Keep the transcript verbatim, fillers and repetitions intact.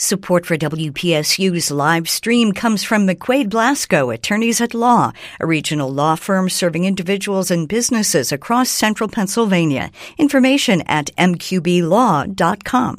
Support for W P S U's live stream comes from McQuaid Blasco, Attorneys at Law, a regional law firm serving individuals and businesses across central Pennsylvania. Information at m q b law dot com.